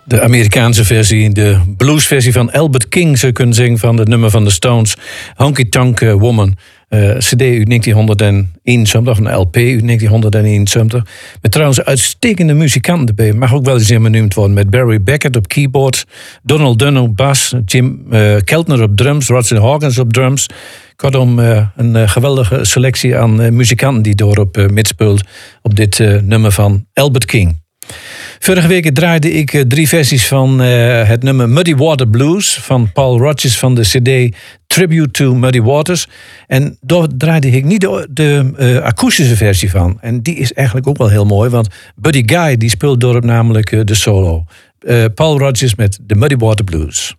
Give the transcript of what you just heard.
De Amerikaanse versie, de bluesversie van Albert King, zou je kunnen zeggen, van het nummer van de Stones, Honky Tonk Woman. CD uit 1971, of een LP uit 1971. Met trouwens uitstekende muzikanten erbij. Mag ook wel eens in genoemd worden. Met Barry Beckett op keyboard, Donald Dunn op bas, Jim Keltner op drums, Roger Hawkins op drums. Kortom, een geweldige selectie aan muzikanten die doorop mitspeelt op dit nummer van Albert King. Vorige week draaide ik 3 versies van het nummer Muddy Water Blues van Paul Rodgers van de CD Tribute to Muddy Waters. En daar draaide ik niet de akoestische versie van. En die is eigenlijk ook wel heel mooi, want Buddy Guy die speelt doorop namelijk de solo. Paul Rodgers met de Muddy Water Blues.